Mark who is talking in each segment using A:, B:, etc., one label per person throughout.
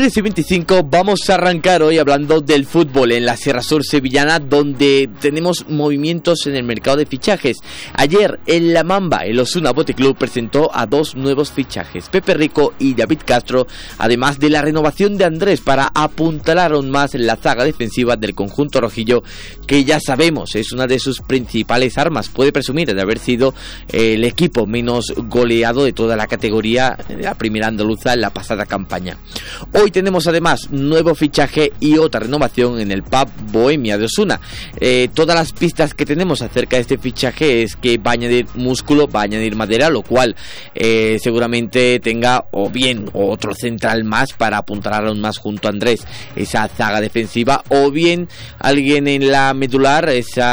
A: 13:25, vamos a arrancar hoy hablando del fútbol en la Sierra Sur sevillana, donde tenemos movimientos en el mercado de fichajes. Ayer en La Mamba, el Osuna Bote Club presentó a dos nuevos fichajes, Pepe Rico y David Castro, además de la renovación de Andrés para apuntalar aún más la zaga defensiva del conjunto rojillo, que ya sabemos es una de sus principales armas. Puede presumir de haber sido el equipo menos goleado de toda la categoría de la primera andaluza en la pasada campaña. Hoy tenemos además nuevo fichaje y otra renovación en el pub Bohemia de Osuna. Todas las pistas que tenemos acerca de este fichaje es que va a añadir músculo, va a añadir madera, lo cual seguramente tenga o bien otro central más para apuntalar aún más junto a Andrés esa zaga defensiva, o bien alguien en la medular,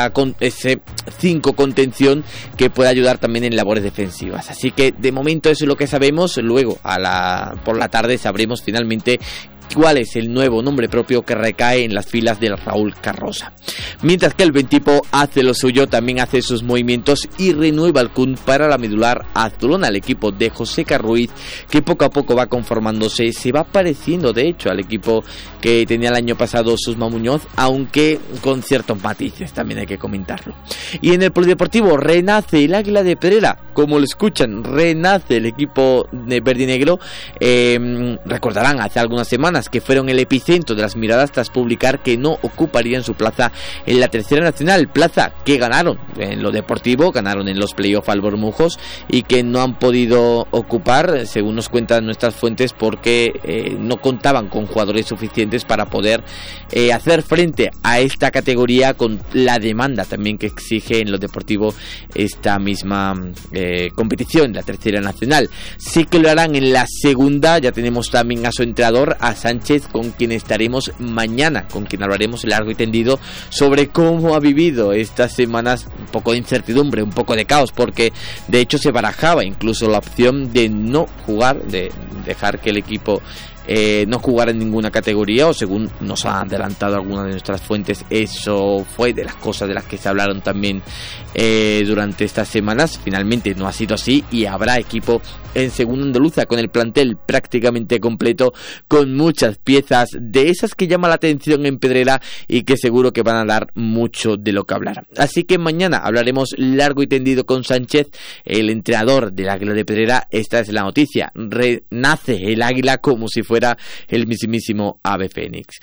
A: ese 5 contención que pueda ayudar también en labores defensivas. Así que de momento eso es lo que sabemos. Luego por la tarde sabremos finalmente cuál es el nuevo nombre propio que recae en las filas del Raúl Carroza. Mientras que el Bentipo hace lo suyo, también hace sus movimientos y renueva el CUN para la medular azulona, el equipo de José Carruiz, que poco a poco va conformándose, se va pareciendo de hecho al equipo que tenía el año pasado Susma Muñoz, aunque con ciertos matices, también hay que comentarlo. Y en el polideportivo renace el Águila de Pedrera, como lo escuchan, renace el equipo de verde y negro. Recordarán hace algunas semanas que fueron el epicentro de las miradas tras publicar que no ocuparían su plaza en la tercera nacional, plaza que ganaron en lo deportivo, ganaron en los playoffs al Bormujos, y que no han podido ocupar, según nos cuentan nuestras fuentes, porque no contaban con jugadores suficientes para poder hacer frente a esta categoría con la demanda también que exige en lo deportivo esta misma competición, la tercera nacional. Sí que lo harán en la segunda. Ya tenemos también a su entrenador, a Sánchez, con quien estaremos mañana, con quien hablaremos largo y tendido sobre cómo ha vivido estas semanas, un poco de incertidumbre, un poco de caos, porque de hecho se barajaba incluso la opción de no jugar, de dejar que el equipo no jugar en ninguna categoría, o según nos ha adelantado alguna de nuestras fuentes, eso fue de las cosas de las que se hablaron también durante estas semanas. Finalmente no ha sido así y habrá equipo en segunda andaluza con el plantel prácticamente completo, con muchas piezas de esas que llama la atención en Pedrera y que seguro que van a dar mucho de lo que hablar. Así que mañana hablaremos largo y tendido con Sánchez, el entrenador del Águila de Pedrera. Esta es la noticia: renace el Águila como si fuera el mismísimo ave fénix.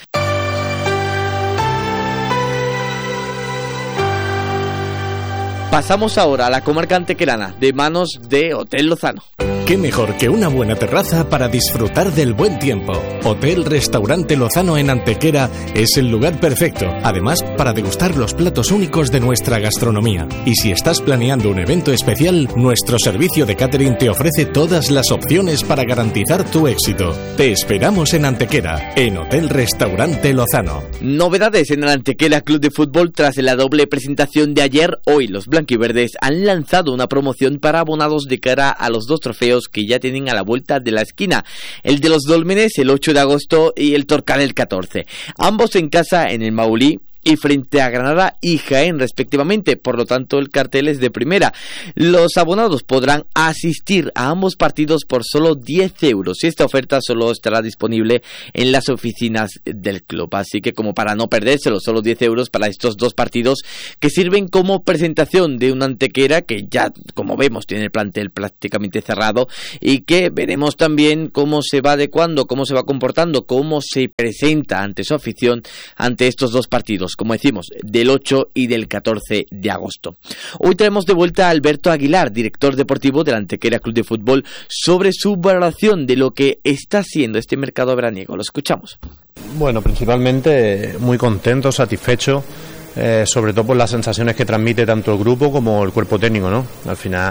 A: Pasamos ahora a la comarca antequerana, de manos de Hotel Lozano.
B: ¿Qué mejor que una buena terraza para disfrutar del buen tiempo? Hotel Restaurante Lozano en Antequera es el lugar perfecto, además para degustar los platos únicos de nuestra gastronomía. Y si estás planeando un evento especial, nuestro servicio de catering te ofrece todas las opciones para garantizar tu éxito. Te esperamos en Antequera, en Hotel Restaurante Lozano.
A: Novedades en el Antequera Club de Fútbol tras la doble presentación de ayer. Hoy los blanquiverdes han lanzado una promoción para abonados de cara a los dos trofeos que ya tienen a la vuelta de la esquina: el de los Dólmenes el 8 de agosto y el Torcal el 14, ambos en casa en el Maulí y frente a Granada y Jaén respectivamente. Por lo tanto, el cartel es de primera. Los abonados podrán asistir a ambos partidos por solo 10 euros y esta oferta solo estará disponible en las oficinas del club. Así que, como para no perdérselo, solo 10 euros para estos dos partidos que sirven como presentación de una Antequera que ya, como vemos, tiene el plantel prácticamente cerrado y que veremos también cómo se va adecuando, cómo se va comportando, cómo se presenta ante su afición ante estos dos partidos, como decimos, del 8 y del 14 de agosto. Hoy traemos de vuelta a Alberto Aguilar, director deportivo del Antequera Club de Fútbol, sobre su valoración de lo que está haciendo este mercado veraniego. Lo escuchamos.
C: Bueno, principalmente muy contento, satisfecho, sobre todo por las sensaciones que transmite tanto el grupo como el cuerpo técnico, ¿no? Al final,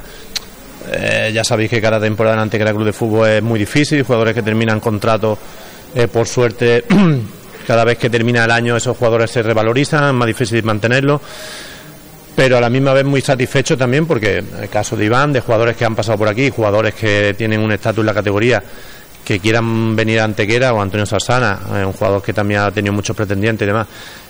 C: ya sabéis que cada temporada en Antequera Club de Fútbol es muy difícil, jugadores que terminan contratos, por suerte, cada vez que termina el año esos jugadores se revalorizan, es más difícil mantenerlos, pero a la misma vez muy satisfecho también porque el caso de Iván, de jugadores que han pasado por aquí, jugadores que tienen un estatus en la categoría, que quieran venir a Antequera, o Antonio Sarsana, un jugador que también ha tenido muchos pretendientes y demás,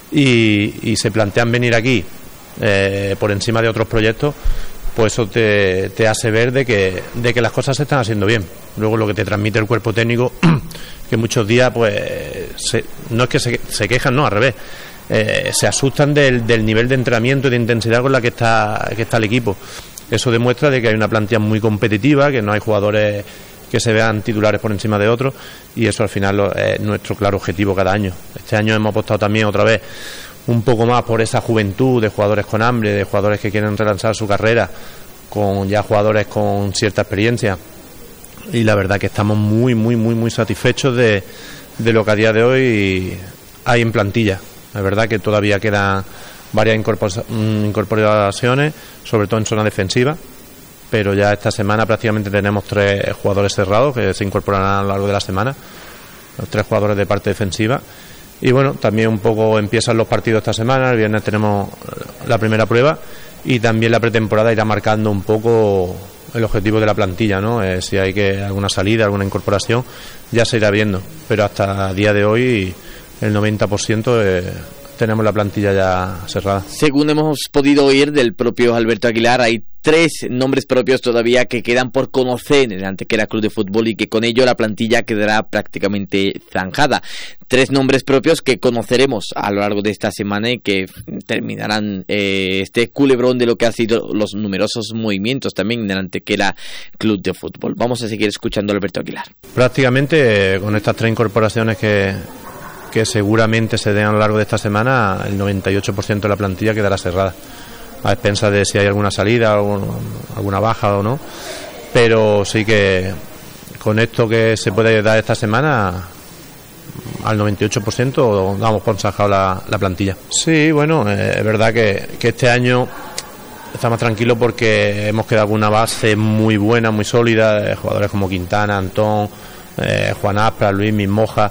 C: y se plantean venir aquí por encima de otros proyectos, pues eso te hace ver de que las cosas se están haciendo bien. Luego lo que te transmite el cuerpo técnico, que muchos días pues no es que se quejan, no, al revés, se asustan del nivel de entrenamiento y de intensidad con la que está el equipo. Eso demuestra de que hay una plantilla muy competitiva, que no hay jugadores que se vean titulares por encima de otros, y eso al final es nuestro claro objetivo cada año. Este año hemos apostado también otra vez un poco más por esa juventud de jugadores con hambre, de jugadores que quieren relanzar su carrera, con ya jugadores con cierta experiencia, y la verdad que estamos muy satisfechos de lo que a día de hoy hay en plantilla. La verdad que todavía quedan varias incorporaciones, sobre todo en zona defensiva, pero ya esta semana prácticamente tenemos 3 jugadores cerrados que se incorporarán a lo largo de la semana, los 3 jugadores de parte defensiva. Y bueno, también un poco empiezan los partidos esta semana. El viernes tenemos la primera prueba y también la pretemporada irá marcando un poco el objetivo de la plantilla, ¿no? Si hay alguna salida, alguna incorporación, ya se irá viendo, pero hasta el día de hoy el 90% tenemos la plantilla ya cerrada.
A: Según hemos podido oír del propio Alberto Aguilar, hay 3 nombres propios todavía que quedan por conocer en el Antequera Club de Fútbol, y que con ello la plantilla quedará prácticamente zanjada. 3 nombres propios que conoceremos a lo largo de esta semana y que terminarán este culebrón de lo que han sido los numerosos movimientos también en el Antequera Club de Fútbol. Vamos a seguir escuchando a Alberto Aguilar.
C: Prácticamente con estas 3 incorporaciones que seguramente se den a lo largo de esta semana, el 98% de la plantilla quedará cerrada, a expensas de si hay alguna salida, alguna baja o no, pero sí que con esto que se puede dar esta semana, al 98% damos por zanjado la plantilla. Sí, bueno, es verdad que este año está más tranquilo porque hemos quedado con una base muy buena, muy sólida, de jugadores como Quintana, Antón, Juan Aspra, Luis Mismoja,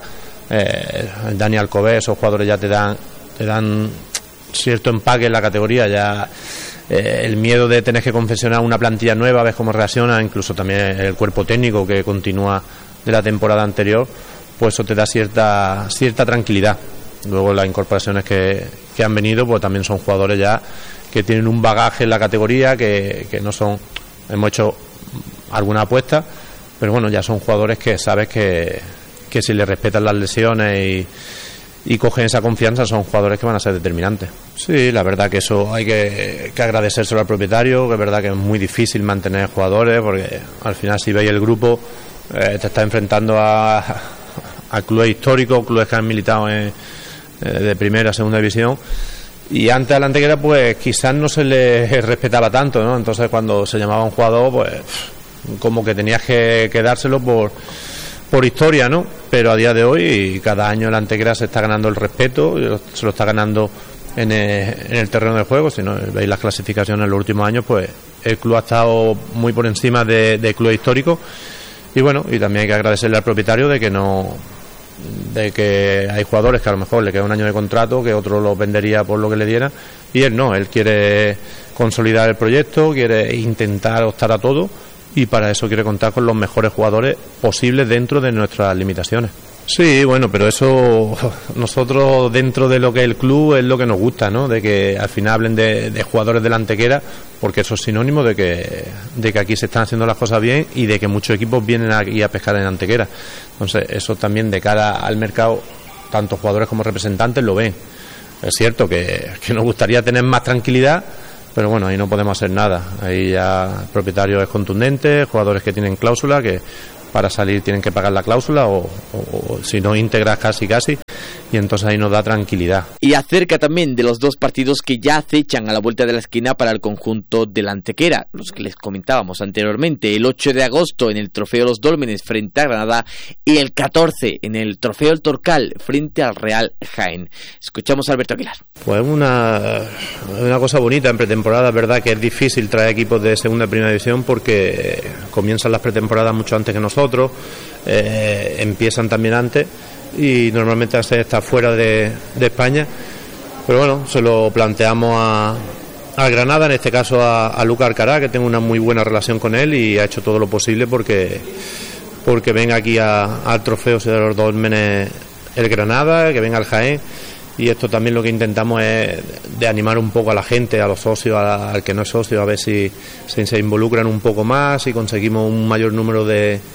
C: Dani Alcover. Esos jugadores ya te dan cierto empaque en la categoría. Ya el miedo de tener que confeccionar una plantilla nueva, ves cómo reacciona, incluso también el cuerpo técnico que continúa de la temporada anterior, pues eso te da cierta tranquilidad. Luego las incorporaciones que han venido, pues también son jugadores ya que tienen un bagaje en la categoría, que no son, hemos hecho alguna apuesta, pero bueno, ya son jugadores que sabes que si le respetan las lesiones y cogen esa confianza, son jugadores que van a ser determinantes. Sí, la verdad que eso hay que agradecérselo al propietario, que es verdad que es muy difícil mantener jugadores, porque al final si veis el grupo, te está enfrentando a clubes históricos, clubes que han militado de primera, segunda división, y antes a la Antequera pues quizás no se le respetaba tanto, ¿no? Entonces cuando se llamaba un jugador, pues como que tenías que dárselo por historia, ¿no? Pero a día de hoy, cada año la Antequera se está ganando el respeto, se lo está ganando en el terreno de juego. Si no veis las clasificaciones en los últimos años, pues el club ha estado muy por encima de clubes históricos. Y bueno, y también hay que agradecerle al propietario de que hay jugadores que a lo mejor le queda un año de contrato, que otro lo vendería por lo que le diera, y él no, él quiere consolidar el proyecto, quiere intentar optar a todo, y para eso quiere contar con los mejores jugadores posibles dentro de nuestras limitaciones. Sí, bueno, pero eso nosotros dentro de lo que es el club es lo que nos gusta, ¿no? De que al final hablen de jugadores de la Antequera, porque eso es sinónimo de que aquí se están haciendo las cosas bien y de que muchos equipos vienen aquí a pescar en Antequera. Entonces eso también de cara al mercado, tanto jugadores como representantes lo ven. Es cierto que nos gustaría tener más tranquilidad, pero bueno, ahí no podemos hacer nada. Ahí ya el propietario es contundente, jugadores que tienen cláusula, que para salir tienen que pagar la cláusula o si no íntegras casi, y entonces ahí nos da tranquilidad.
A: Y acerca también de los 2 partidos que ya acechan a la vuelta de la esquina para el conjunto de la Antequera, los que les comentábamos anteriormente, el 8 de agosto en el Trofeo Los Dólmenes frente a Granada y el 14 en el Trofeo El Torcal frente al Real Jaén. Escuchamos a Alberto Aguilar.
C: Pues una cosa bonita en pretemporada. Es verdad que es difícil traer equipos de segunda y primera división porque comienzan las pretemporadas mucho antes que nosotros, empiezan también antes y normalmente está fuera de España, pero bueno, se lo planteamos a Granada, en este caso a Lucas Alcaraz, que tengo una muy buena relación con él y ha hecho todo lo posible porque venga aquí al Trofeo de los Dólmenes el Granada, que venga al Jaén. Y esto también lo que intentamos es de animar un poco a la gente, a los socios, al que no es socio, a ver si se involucran un poco más y conseguimos un mayor número de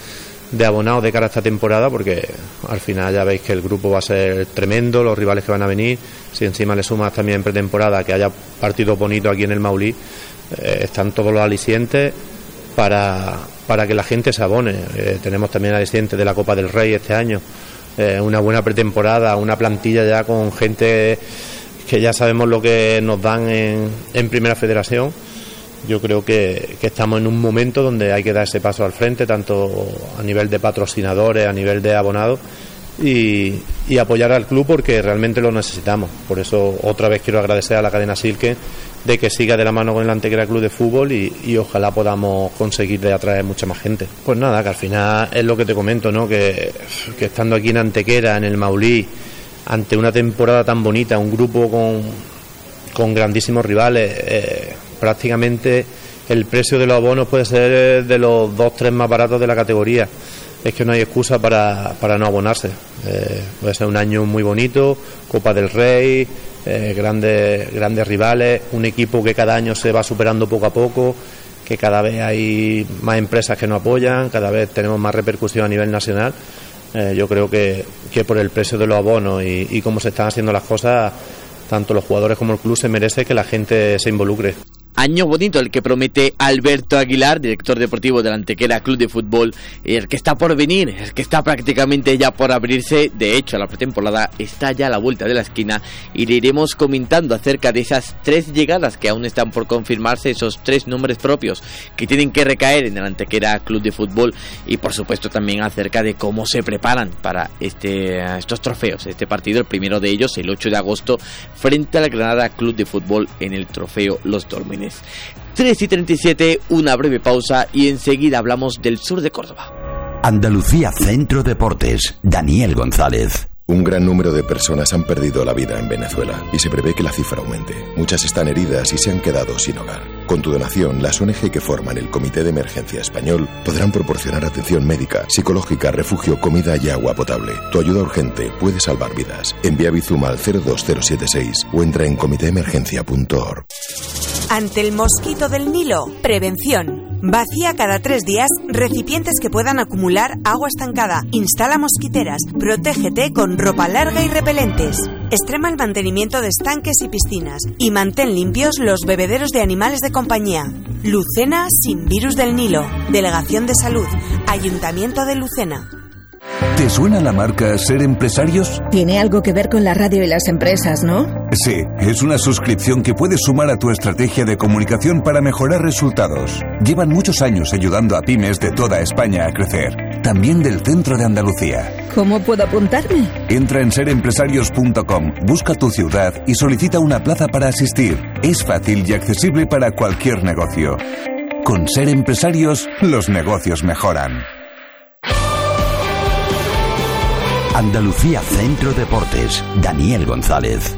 C: abonados de cara a esta temporada, porque al final ya veis que el grupo va a ser tremendo, los rivales que van a venir, si encima le sumas también en pretemporada que haya partidos bonitos aquí en el Maulí, están todos los alicientes para que la gente se abone. Tenemos también alicientes de la Copa del Rey este año, una buena pretemporada, una plantilla ya con gente que ya sabemos lo que nos dan en Primera Federación. Yo creo que estamos en un momento donde hay que dar ese paso al frente, tanto a nivel de patrocinadores, a nivel de abonados, y apoyar al club porque realmente lo necesitamos. Por eso otra vez quiero agradecer a la cadena Silke de que siga de la mano con el Antequera Club de Fútbol y ojalá podamos conseguir de atraer mucha más gente. Pues nada, que al final es lo que te comento, ¿no? Que estando aquí en Antequera, en el Maulí, ante una temporada tan bonita, un grupo con grandísimos rivales, prácticamente el precio de los abonos puede ser de los 2-3 más baratos de la categoría. Es que no hay excusa para no abonarse. Puede ser un año muy bonito, Copa del Rey, grandes rivales, un equipo que cada año se va superando poco a poco, que cada vez hay más empresas que nos apoyan, cada vez tenemos más repercusión a nivel nacional. Yo creo que por el precio de los abonos y cómo se están haciendo las cosas, tanto los jugadores como el club se merece que la gente se involucre.
A: Año bonito el que promete Alberto Aguilar, director deportivo del Antequera Club de Fútbol, el que está por venir, el que está prácticamente ya por abrirse. De hecho, la pretemporada está ya a la vuelta de la esquina y le iremos comentando acerca de esas 3 llegadas que aún están por confirmarse, esos 3 nombres propios que tienen que recaer en el Antequera Club de Fútbol, y por supuesto también acerca de cómo se preparan para estos trofeos, este partido, el primero de ellos el 8 de agosto frente al Granada Club de Fútbol en el trofeo Los Dólmenes. 3:37, una breve pausa y enseguida hablamos del sur de Córdoba.
D: Andalucía Centro Deportes, Daniel González.
E: Un gran número de personas han perdido la vida en Venezuela y se prevé que la cifra aumente. Muchas están heridas y se han quedado sin hogar. Con tu donación, las ONG que forman el Comité de Emergencia Español podrán proporcionar atención médica, psicológica, refugio, comida y agua potable. Tu ayuda urgente puede salvar vidas. Envía Bizum al 02076 o entra en comitéemergencia.org.
F: Ante el mosquito del Nilo, prevención. Vacía cada 3 días recipientes que puedan acumular agua estancada. Instala mosquiteras. Protégete con ropa larga y repelentes. Extrema el mantenimiento de estanques y piscinas. Y mantén limpios los bebederos de animales de compañía. Lucena sin virus del Nilo. Delegación de Salud. Ayuntamiento de Lucena.
D: ¿Te suena la marca Ser Empresarios?
G: Tiene algo que ver con la radio y las empresas, ¿no?
D: Sí, es una suscripción que puedes sumar a tu estrategia de comunicación para mejorar resultados. Llevan muchos años ayudando a pymes de toda España a crecer, también del centro de Andalucía.
G: ¿Cómo puedo apuntarme?
D: Entra en serempresarios.com, busca tu ciudad y solicita una plaza para asistir. Es fácil y accesible para cualquier negocio. Con Ser Empresarios, los negocios mejoran. Andalucía Centro Deportes, Daniel González.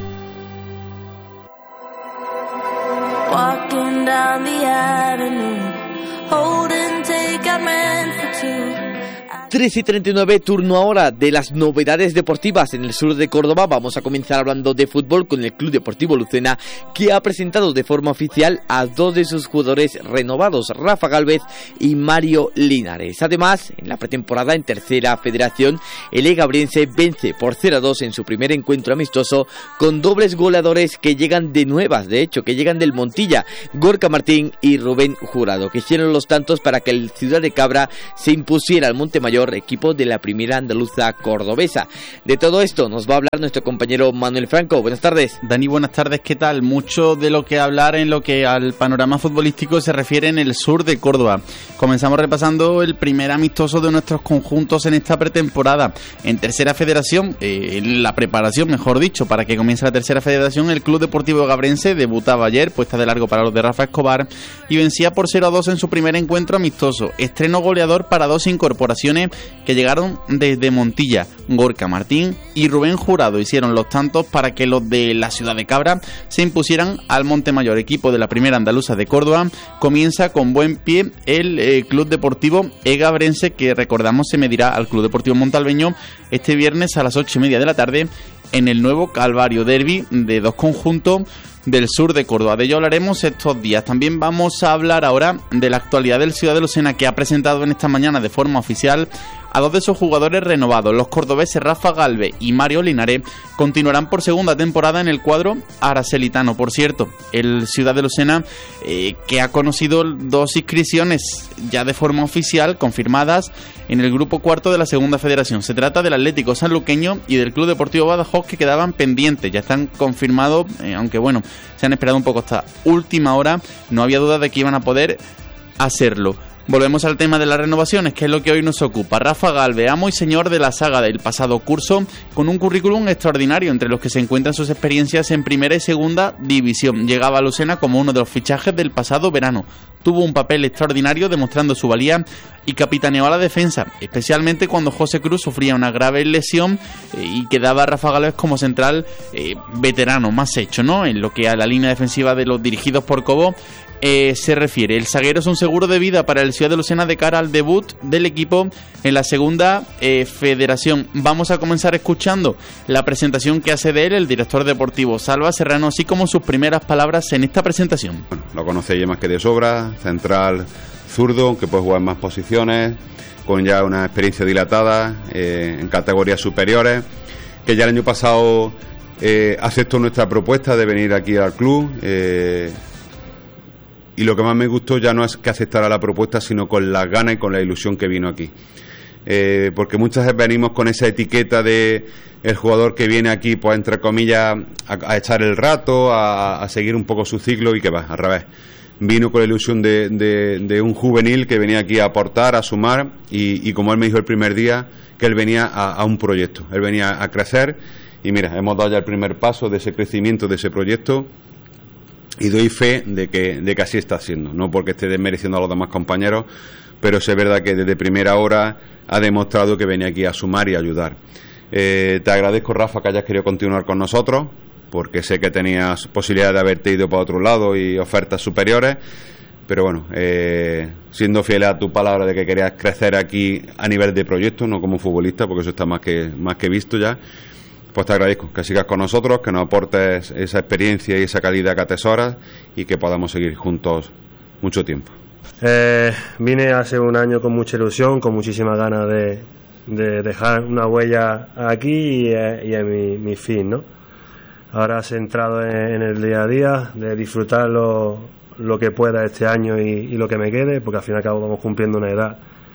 H: Walking down the avenue, holding take I meant for two.
A: 3:39, turno ahora de las novedades deportivas en el sur de Córdoba. Vamos a comenzar hablando de fútbol con el Club Deportivo Lucena, que ha presentado de forma oficial a 2 de sus jugadores renovados, Rafa Gálvez y Mario Linares. Además, en la pretemporada en Tercera Federación, el egabriense vence por 0-2 en su primer encuentro amistoso con dobles goleadores que llegan de nuevas, de hecho, que llegan del Montilla, Gorka Martín y Rubén Jurado, que hicieron los tantos para que el Ciudad de Cabra se impusiera al Montemayor, equipo de la primera andaluza cordobesa. De todo esto nos va a hablar nuestro compañero Manuel Franco. Buenas tardes.
I: Dani, buenas tardes, ¿qué tal? Mucho de lo que hablar en lo que al panorama futbolístico se refiere en el sur de Córdoba. Comenzamos repasando el primer amistoso de nuestros conjuntos en esta pretemporada. En Tercera Federación, en la preparación, mejor dicho, para que comience la Tercera Federación, el Club Deportivo Gabrense debutaba ayer, puesta de largo para los de Rafa Escobar, y vencía por 0-2 en su primer encuentro amistoso. Estreno goleador para 2 incorporaciones que llegaron desde Montilla. Gorka Martín y Rubén Jurado hicieron los tantos para que los de la Ciudad de Cabra se impusieran al Montemayor, equipo de la primera andaluza de Córdoba. Comienza con buen pie el Club Deportivo Egabrense, que recordamos se medirá al Club Deportivo Montalbeño este viernes a las 8:30 de la tarde en el nuevo Calvario, derbi de 2 conjuntos del sur de Córdoba. De ello hablaremos estos días. También vamos a hablar ahora de la actualidad del Ciudad de Lucena, que ha presentado en esta mañana de forma oficial a dos de sus jugadores renovados. Los cordobeses Rafa Galve y Mario Linares continuarán por segunda temporada en el cuadro aracelitano. Por cierto, el Ciudad de Lucena, que ha conocido 2 inscripciones ya de forma oficial confirmadas en el grupo cuarto de la segunda federación. Se trata del Atlético Sanluqueño y del Club Deportivo Badajoz, que quedaban pendientes. Ya están confirmados, aunque bueno, se han esperado un poco hasta última hora. No había duda de que iban a poder hacerlo. Volvemos al tema de las renovaciones, que es lo que hoy nos ocupa. Rafa Galve, amo y señor de la saga del pasado curso, con un currículum extraordinario, entre los que se encuentran sus experiencias en primera y segunda división. Llegaba a Lucena como uno de los fichajes del pasado verano. Tuvo un papel extraordinario demostrando su valía y capitaneó a la defensa, especialmente cuando José Cruz sufría una grave lesión y quedaba Rafa Galvez como central veterano, más hecho, ¿no? En lo que a la línea defensiva de los dirigidos por Cobo se refiere. El zaguero es un seguro de vida para el Ciudad de Lucena de cara al debut del equipo en la segunda federación. Vamos a comenzar escuchando la presentación que hace de él el director deportivo Salva Serrano, así como sus primeras palabras en esta presentación.
J: Bueno, lo conocéis más que de sobra, central zurdo, que puede jugar en más posiciones, con ya una experiencia dilatada en categorías superiores, que ya el año pasado aceptó nuestra propuesta de venir aquí al club. Y lo que más me gustó ya no es que aceptara la propuesta, sino con las ganas y con la ilusión que vino aquí. Porque muchas veces venimos con esa etiqueta de el jugador que viene aquí, pues entre comillas, a echar el rato, a seguir un poco su ciclo, y que va, al revés. Vino con la ilusión de un juvenil que venía aquí a aportar, a sumar, y como él me dijo el primer día, que él venía a un proyecto, él venía a crecer, y mira, hemos dado ya el primer paso de ese crecimiento, de ese proyecto. Y doy fe de que así está siendo, no porque esté desmereciendo a los demás compañeros, pero es verdad que desde primera hora ha demostrado que venía aquí a sumar y a ayudar. Te agradezco, Rafa, que hayas querido continuar con nosotros, porque sé que tenías posibilidad de haberte ido para otro lado y ofertas superiores, pero bueno, siendo fiel a tu palabra de que querías crecer aquí a nivel de proyecto, no como futbolista, porque eso está más que visto ya. Pues te agradezco que sigas con nosotros, que nos aportes esa experiencia y esa calidad que atesoras, y que podamos seguir juntos mucho tiempo.
K: Vine hace un año con mucha ilusión, con muchísimas ganas de dejar una huella aquí y en mi fin, ¿no? Ahora centrado en el día a día, de disfrutar lo que pueda este año y lo que me quede, porque al fin y al cabo vamos cumpliendo una edad.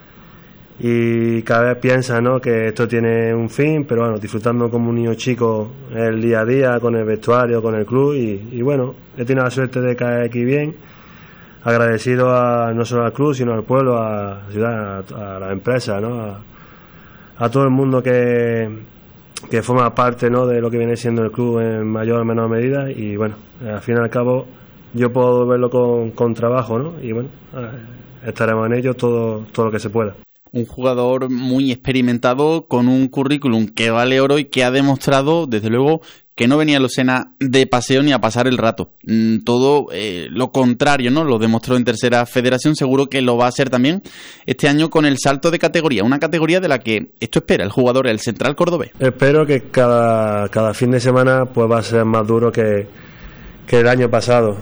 K: Y cada vez piensa, ¿no?, que esto tiene un fin, pero bueno, disfrutando como un niño chico el día a día, con el vestuario, con el club, y bueno, he tenido la suerte de caer aquí bien, agradecido no solo al club, sino al pueblo, a la ciudad, a la empresa, ¿no?, a todo el mundo que forma parte, ¿no?, de lo que viene siendo el club en mayor o menor medida, y bueno, al fin y al cabo yo puedo verlo con trabajo, ¿no?, y bueno, estaremos en ello todo lo que se pueda.
I: Un jugador muy experimentado, con un currículum que vale oro y que ha demostrado, desde luego, que no venía a Lucena de paseo ni a pasar el rato. Todo lo contrario, ¿no? Lo demostró en tercera federación, seguro que lo va a hacer también este año con el salto de categoría. Una categoría de la que esto espera el jugador, el central cordobés.
K: Espero que cada fin de semana pues va a ser más duro que el año pasado.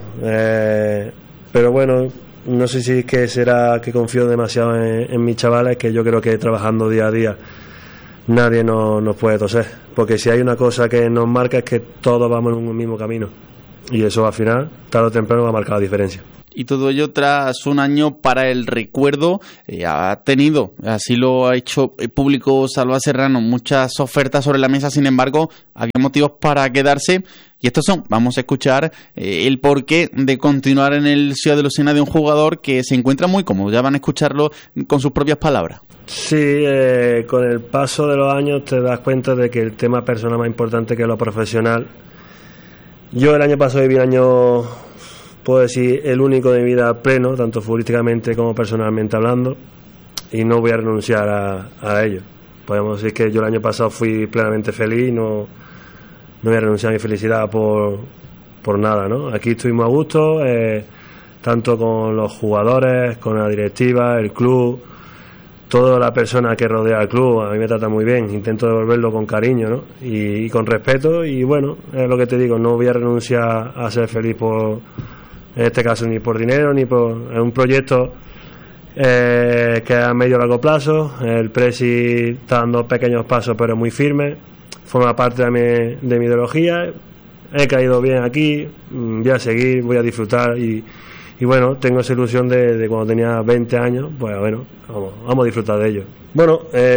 K: Pero bueno, no sé si es que será que confío demasiado en mis chavales, que yo creo que trabajando día a día nadie nos puede toser, porque si hay una cosa que nos marca es que todos vamos en un mismo camino, y eso al final, tarde o temprano, va a marcar la diferencia.
I: Y todo ello tras un año para el recuerdo. Ha tenido, así lo ha hecho público Salva Serrano, muchas ofertas sobre la mesa. Sin embargo, había motivos para quedarse, y estos son, vamos a escuchar el porqué de continuar en el Ciudad de Lucena de un jugador que se encuentra muy cómodo. Ya van a escucharlo con sus propias palabras.
K: Sí, con el paso de los años te das cuenta de que el tema personal más importante que lo profesional. Yo el año pasado viví un año, puedo decir, el único de mi vida pleno, tanto futbolísticamente como personalmente hablando, y no voy a renunciar a ello. Podemos decir que yo el año pasado fui plenamente feliz, no voy a renunciar a mi felicidad por nada, ¿no? Aquí estuvimos a gusto, tanto con los jugadores, con la directiva, el club, toda la persona que rodea al club. A mí me trata muy bien, intento devolverlo con cariño, ¿no?, y con respeto, y bueno, es lo que te digo, no voy a renunciar a ser feliz en este caso ni por dinero, ni por un proyecto que es a medio largo plazo. El Presi está dando pequeños pasos pero muy firme, forma parte de mi ideología. He caído bien aquí, voy a seguir, voy a disfrutar y bueno, tengo esa ilusión de cuando tenía 20 años, pues bueno, vamos a disfrutar de ello. Bueno,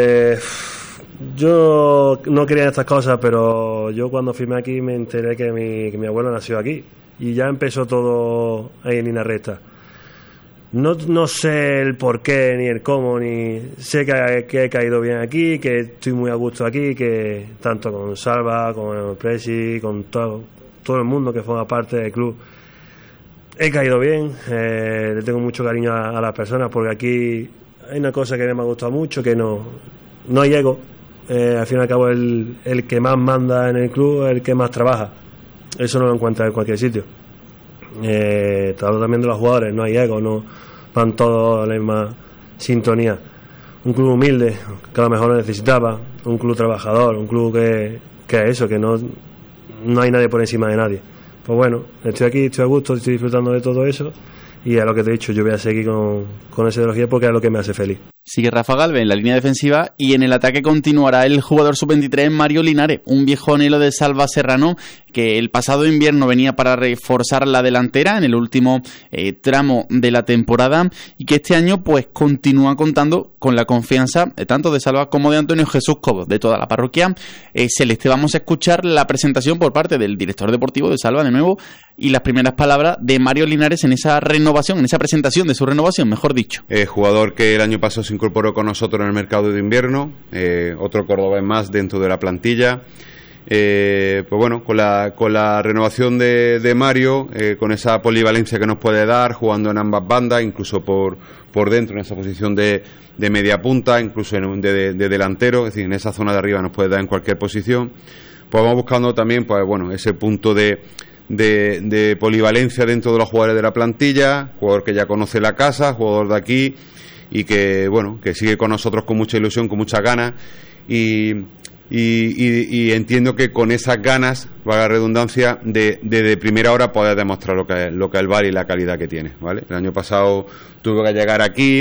K: yo no quería estas cosas, pero yo cuando firmé aquí me enteré que mi abuelo nació aquí y ya empezó todo ahí en línea recta. No sé el por qué, ni el cómo, ni sé que he caído bien aquí, que estoy muy a gusto aquí, que tanto con Salva, con el Presi, con todo el mundo que forma parte del club, he caído bien. Le tengo mucho cariño a las personas, porque aquí hay una cosa que me ha gustado mucho, que no hay ego. Al fin y al cabo el que más manda en el club es el que más trabaja. Eso no lo encuentras en cualquier sitio. Hablo también de los jugadores, no hay ego, no van todos a la misma sintonía. Un club humilde, que a lo mejor lo necesitaba, un club trabajador, un club que es eso, que no hay nadie por encima de nadie. Pues bueno, estoy aquí, estoy a gusto, estoy disfrutando de todo eso y es lo que te he dicho, yo voy a seguir con esa ideología porque es lo que me hace feliz.
I: Sigue Rafa Galvez en la línea defensiva y en el ataque continuará el jugador sub-23 Mario Linares, un viejo anhelo de Salva Serrano que el pasado invierno venía para reforzar la delantera en el último tramo de la temporada y que este año pues continúa contando con la confianza tanto de Salva como de Antonio Jesús Cobos, de toda la parroquia celeste. Vamos a escuchar la presentación por parte del director deportivo de Salva de nuevo y las primeras palabras de Mario Linares en esa renovación, en esa presentación de su renovación, mejor dicho.
J: Jugador que el año pasado se incorporó con nosotros en el mercado de invierno, otro cordobés más dentro de la plantilla. Pues bueno, con la renovación de Mario, con esa polivalencia que nos puede dar, jugando en ambas bandas, incluso por dentro, en esa posición de media punta, incluso de delantero, es decir, en esa zona de arriba nos puede dar en cualquier posición. Pues vamos buscando también, pues bueno, ese punto de polivalencia dentro de los jugadores de la plantilla, jugador que ya conoce la casa, jugador de aquí y que bueno, que sigue con nosotros con mucha ilusión, con muchas ganas y entiendo que con esas ganas, valga la redundancia, de primera hora poder demostrar lo que él vale y la calidad que tiene, ¿vale? El año pasado tuvo que llegar aquí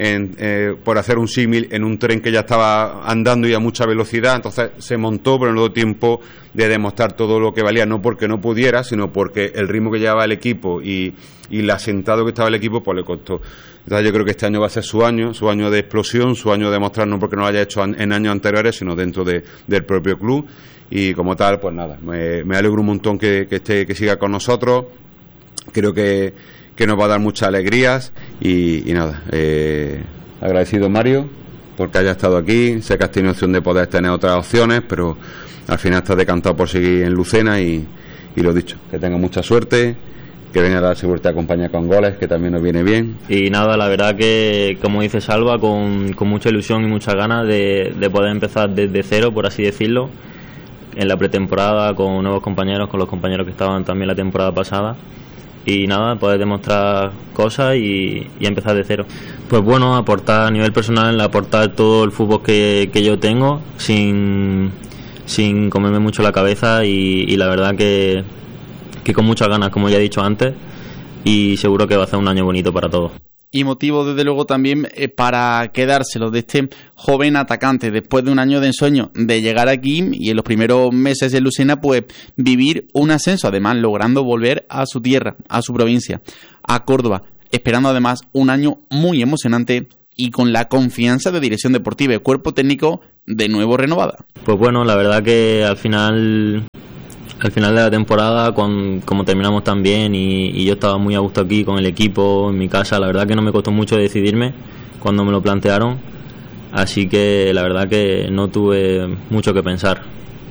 J: por hacer un símil en un tren que ya estaba andando y a mucha velocidad, entonces se montó, pero no dio tiempo de demostrar todo lo que valía, no porque no pudiera, sino porque el ritmo que llevaba el equipo y el asentado que estaba el equipo, pues le costó. Entonces yo creo que este año va a ser su año de explosión, su año de demostrar, no porque no lo haya hecho en años anteriores, sino dentro del propio club. Y como tal, pues nada, me alegro un montón que siga con nosotros. Creo que nos va a dar muchas alegrías y nada, agradecido Mario porque haya estado aquí. Sé que has tenido opción de poder tener otras opciones, pero al final estás decantado por seguir en Lucena y lo dicho, que tenga mucha suerte, que venga a darse vuelta a acompañar con goles, que también nos viene bien.
L: Y nada, la verdad que, como dice Salva, con mucha ilusión y muchas ganas de poder empezar desde cero, por así decirlo, en la pretemporada con nuevos compañeros, con los compañeros que estaban también la temporada pasada. Y nada, poder demostrar cosas y empezar de cero. Pues bueno, aportar a nivel personal, aportar todo el fútbol que yo tengo sin comerme mucho la cabeza y la verdad que con muchas ganas, como ya he dicho antes, y seguro que va a ser un año bonito para todos.
I: Y motivo desde luego también para quedárselo de este joven atacante después de un año de ensueño de llegar aquí y en los primeros meses de Lucena pues vivir un ascenso, además logrando volver a su tierra, a su provincia, a Córdoba, esperando además un año muy emocionante y con la confianza de dirección deportiva y cuerpo técnico de nuevo renovada.
L: Pues bueno, la verdad que al final de la temporada, como terminamos tan bien y yo estaba muy a gusto aquí con el equipo, en mi casa, la verdad que no me costó mucho decidirme cuando me lo plantearon, así que la verdad que no tuve mucho que pensar.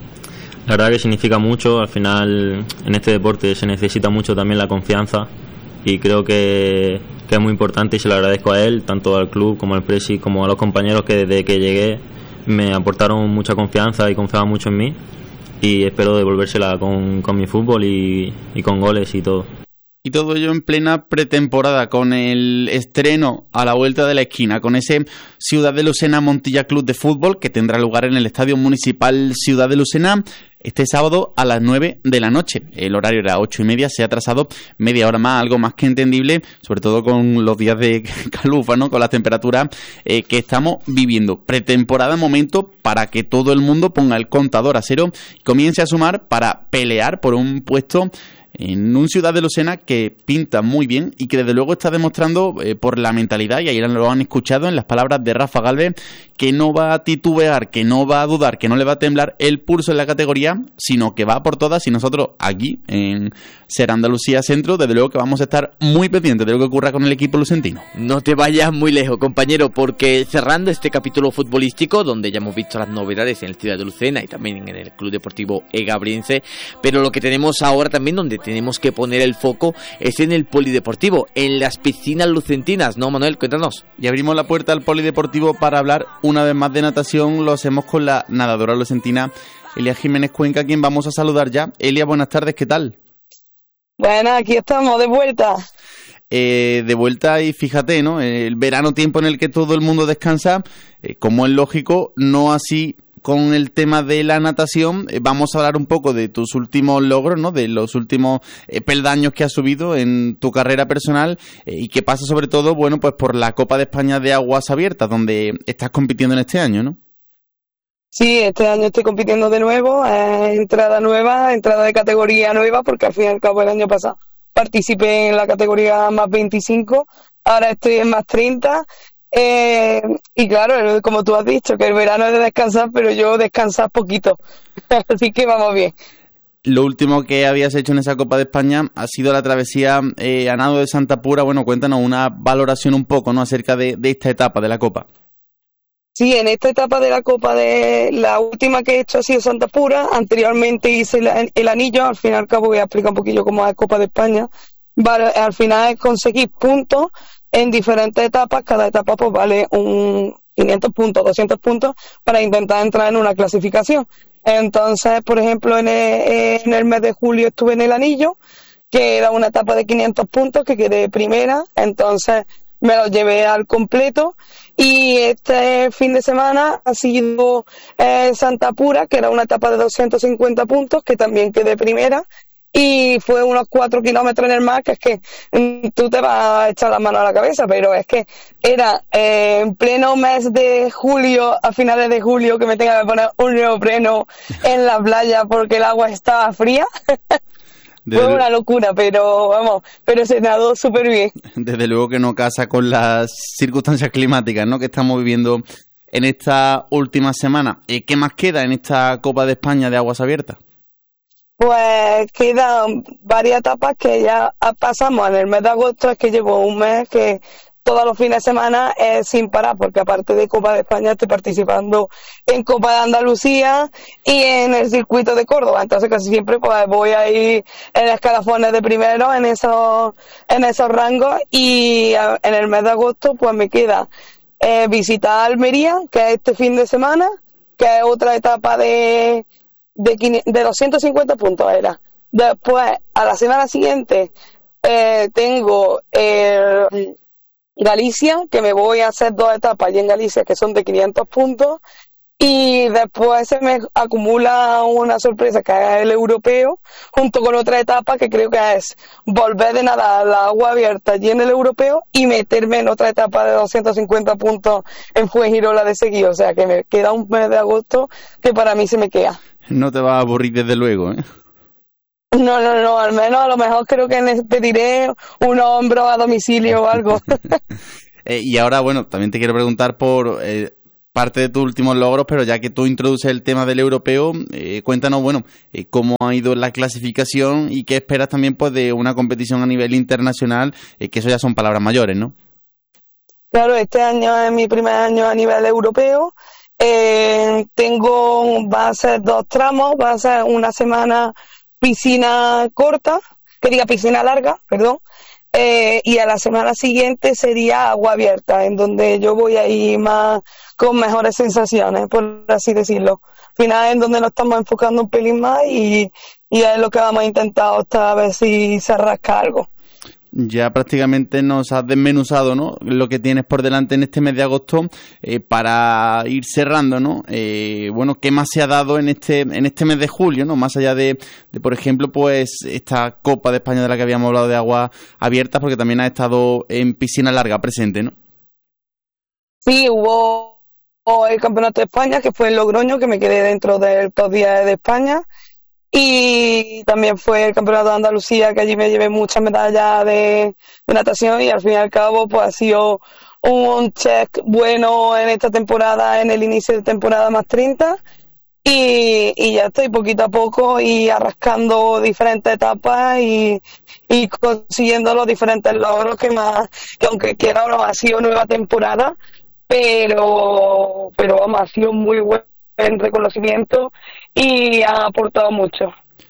L: La verdad que significa mucho, al final en este deporte se necesita mucho también la confianza y creo que es muy importante y se lo agradezco a él, tanto al club como al Presi, como a los compañeros que desde que llegué me aportaron mucha confianza y confiaban mucho en mí. Y espero devolvérsela con mi fútbol y con goles y todo.
I: Y todo ello en plena pretemporada, con el estreno a la vuelta de la esquina, con ese Ciudad de Lucena Montilla Club de Fútbol que tendrá lugar en el Estadio Municipal Ciudad de Lucena este sábado a las 9 de la noche. El horario era 8:30, se ha atrasado media hora más, algo más que entendible, sobre todo con los días de calufa, ¿no? Con las temperaturas que estamos viviendo. Pretemporada, momento para que todo el mundo ponga el contador a cero y comience a sumar para pelear por un puesto en un Ciudad de Lucena que pinta muy bien y que desde luego está demostrando por la mentalidad, y ahí lo han escuchado en las palabras de Rafa Galvez, que no va a titubear, que no va a dudar, que no le va a temblar el pulso en la categoría, sino que va por todas. Y nosotros aquí en Ser Andalucía Centro, desde luego que vamos a estar muy pendientes de lo que ocurra con el equipo lucentino.
A: No te vayas muy lejos, compañero, porque cerrando este capítulo futbolístico, donde ya hemos visto las novedades en el Ciudad de Lucena y también en el Club Deportivo Egabriense, pero lo que tenemos ahora también, donde tenemos que poner el foco, es en el polideportivo, en las piscinas lucentinas, ¿no, Manuel? Cuéntanos.
I: Y abrimos la puerta al polideportivo para hablar una vez más de natación. Lo hacemos con la nadadora lucentina Elia Jiménez Cuenca, a quien vamos a saludar ya. Elia, buenas tardes, ¿qué tal?
M: Bueno, aquí estamos, de vuelta.
I: De vuelta, y fíjate, ¿no? El verano, tiempo en el que todo el mundo descansa, como es lógico, no así con el tema de la natación. Vamos a hablar un poco de tus últimos logros, ¿no? De los últimos peldaños que has subido en tu carrera personal, y que pasa sobre todo, bueno, pues por la Copa de España de Aguas Abiertas, donde estás compitiendo en este año, ¿no?
M: Sí, este año estoy compitiendo de nuevo, entrada nueva, entrada de categoría nueva, porque al fin y al cabo el año pasado participé en la categoría más 25, ahora estoy en más 30, y claro, como tú has dicho, que el verano es de descansar, pero yo descansar poquito, así que vamos bien.
I: Lo último que habías hecho en esa Copa de España ha sido la travesía a nado de Santa Pura. Bueno, cuéntanos una valoración un poco, ¿no?, acerca de esta etapa de la Copa.
M: Sí, en esta etapa de la Copa, de la última que he hecho ha sido Santa Pura. Anteriormente hice el anillo. Al fin y al cabo voy a explicar un poquillo cómo es Copa de España. Al final es conseguir puntos en diferentes etapas. Cada etapa pues vale 500 puntos, 200 puntos para intentar entrar en una clasificación. Entonces, por ejemplo, en el mes de julio estuve en el anillo, que era una etapa de 500 puntos, que quedé primera. Entonces me lo llevé al completo, y este fin de semana ha sido Santa Pura, que era una etapa de 250 puntos, que también quedé primera, y fue unos 4 kilómetros en el mar, que es que tú te vas a echar las manos a la cabeza, pero es que era en pleno mes de julio, a finales de julio, que me tenga que poner un neopreno en la playa porque el agua estaba fría. Fue una locura, pero vamos, pero se nadó súper bien.
I: Desde luego que no casa con las circunstancias climáticas, ¿no?, que estamos viviendo en esta última semana. ¿Qué más queda en esta Copa de España de Aguas Abiertas?
M: Pues quedan varias etapas que ya pasamos en el mes de agosto. Es que llevo un mes que todos los fines de semana sin parar, porque aparte de Copa de España estoy participando en Copa de Andalucía y en el circuito de Córdoba. Entonces casi siempre pues voy a ir en escalafones de primero en esos rangos, y en el mes de agosto pues me queda visitar Almería, que es este fin de semana, que es otra etapa de 250 puntos era. Después, a la semana siguiente, tengo Galicia, que me voy a hacer 2 etapas allí en Galicia, que son de 500 puntos, y después se me acumula una sorpresa, que es el europeo, junto con otra etapa que creo que es volver de nadar al agua abierta allí en el europeo y meterme en otra etapa de 250 puntos en Fuengirola de seguido. O sea que me queda un mes de agosto que para mí se me queda.
I: No te vas a aburrir desde luego, ¿eh?
M: No, al menos a lo mejor creo que pediré un hombro a domicilio o algo.
I: Y ahora, bueno, también te quiero preguntar por parte de tus últimos logros, pero ya que tú introduces el tema del europeo, cuéntanos, bueno, cómo ha ido la clasificación y qué esperas también pues de una competición a nivel internacional, que eso ya son palabras mayores, ¿no?
M: Claro, este año es mi primer año a nivel europeo. Va a ser 2 tramos, va a ser una semana piscina larga, perdón, y a la semana siguiente sería agua abierta, en donde yo voy a ir más con mejores sensaciones, por así decirlo. Al final es en donde nos estamos enfocando un pelín más, y es lo que vamos a intentar hasta a ver si se rasca algo.
I: Ya prácticamente nos has desmenuzado, ¿no?, lo que tienes por delante en este mes de agosto. Para ir cerrando, ¿no?, bueno, ¿qué más se ha dado en este mes de julio, ¿no?, más allá de por ejemplo, pues esta Copa de España de la que habíamos hablado de aguas abiertas, porque también has estado en piscina larga presente, ¿no?
M: Sí, hubo el Campeonato de España, que fue en Logroño, que me quedé dentro del top 10 de España. Y también fue el Campeonato de Andalucía, que allí me llevé muchas medallas de natación, y al fin y al cabo pues ha sido un check bueno en esta temporada, en el inicio de temporada más 30, y ya estoy poquito a poco y arrascando diferentes etapas y consiguiendo los diferentes logros que aunque quiera no ha sido nueva temporada, pero vamos, ha sido muy bueno en reconocimiento y ha aportado mucho.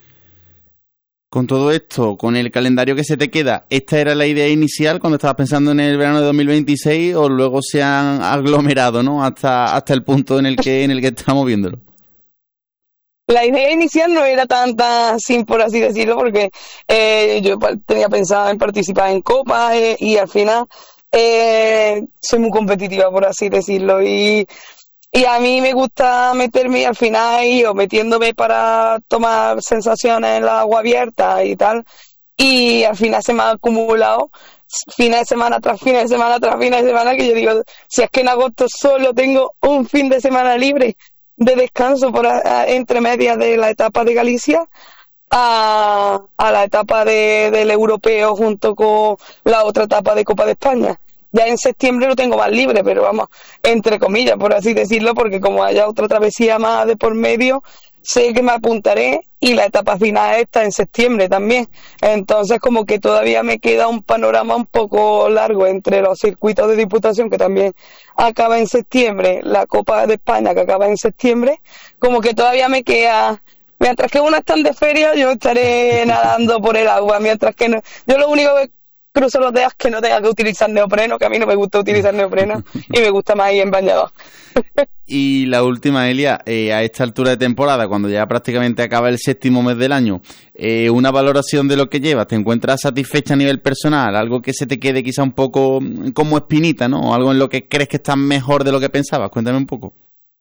I: Con todo esto, con el calendario que se te queda, ¿esta era la idea inicial cuando estabas pensando en el verano de 2026 o luego se han aglomerado, ¿no?, hasta el punto en el que estamos viéndolo?
M: La idea inicial no era tan sin, por así decirlo, porque yo tenía pensado en participar en copas y al final soy muy competitiva, por así decirlo, y a mí me gusta meterme al final o metiéndome para tomar sensaciones en la agua abierta y tal, y al final se me ha acumulado fines de semana tras fines de semana tras fines de semana, que yo digo, si es que en agosto solo tengo un fin de semana libre de descanso entre medias de la etapa de Galicia a la etapa del europeo junto con la otra etapa de Copa de España. Ya en septiembre lo tengo más libre, pero vamos, entre comillas, por así decirlo, porque como haya otra travesía más de por medio, sé que me apuntaré, y la etapa final está en septiembre también. Entonces como que todavía me queda un panorama un poco largo entre los circuitos de Diputación, que también acaba en septiembre, la Copa de España, que acaba en septiembre, como que todavía me queda... Mientras que unas están de feria, yo estaré nadando por el agua, mientras que no... Yo lo único que cruzo los dedos que no tenga que utilizar neopreno, que a mí no me gusta utilizar neopreno y me gusta más ir en bañador.
I: Y la última, Elia, a esta altura de temporada, cuando ya prácticamente acaba el séptimo mes del año, una valoración de lo que llevas, ¿te encuentras satisfecha a nivel personal? ¿Algo que se te quede quizá un poco como espinita, ¿no? ¿O algo en lo que crees que estás mejor de lo que pensabas? Cuéntame un poco.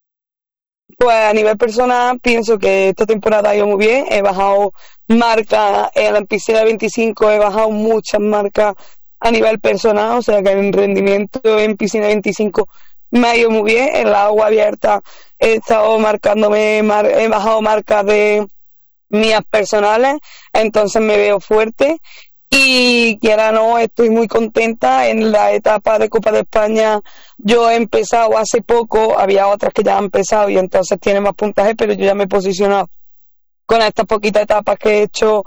M: Pues a nivel personal pienso que esta temporada ha ido muy bien, he bajado marcas en la piscina de 25, he bajado muchas marcas a nivel personal, o sea que el rendimiento en piscina de 25 me ha ido muy bien. En la agua abierta he estado he bajado marcas de mías personales, entonces me veo fuerte. Y quiera o no, estoy muy contenta. En la etapa de Copa de España yo he empezado hace poco, había otras que ya han empezado y entonces tienen más puntaje, pero yo ya me he posicionado con estas poquitas etapas que he hecho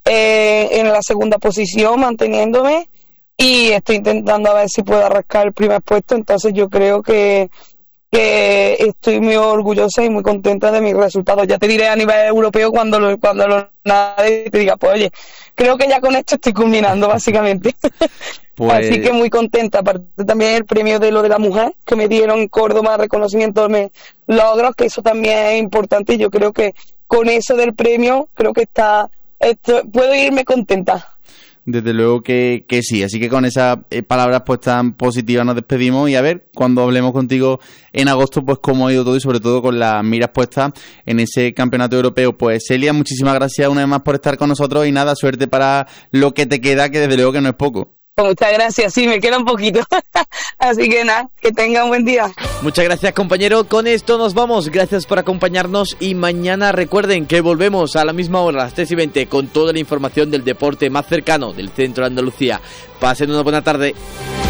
M: en la segunda posición, manteniéndome, y estoy intentando a ver si puedo arrancar el primer puesto. Entonces yo creo que estoy muy orgullosa y muy contenta de mis resultados. Ya te diré a nivel europeo cuando lo nade, te diga, pues oye, creo que ya con esto estoy culminando básicamente. Pues... Así que muy contenta. Aparte también el premio de lo de la mujer que me dieron en Córdoba, reconocimiento de mis logros, que eso también es importante, y yo creo que con eso del premio creo que puedo irme contenta.
I: Desde luego que sí, así que con esas palabras pues tan positivas nos despedimos, y a ver, cuando hablemos contigo en agosto, pues cómo ha ido todo y sobre todo con las miras puestas en ese campeonato europeo. Pues Celia, muchísimas gracias una vez más por estar con nosotros y nada, suerte para lo que te queda, que desde luego que no es poco.
M: Muchas gracias, sí, me queda un poquito. Así que nada, que tenga un buen día.
A: Muchas gracias, compañero. Con esto nos vamos. Gracias por acompañarnos y mañana recuerden que volvemos a la misma hora, a las 3:20, con toda la información del deporte más cercano del centro de Andalucía. Pasen una buena tarde.